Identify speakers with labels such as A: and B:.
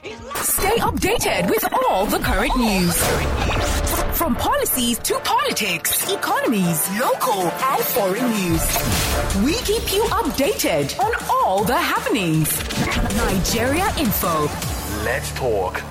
A: Stay updated with all the current news. From policies to politics, economies, local and foreign news. We keep you updated on all the happenings. Nigeria Info.
B: Let's talk.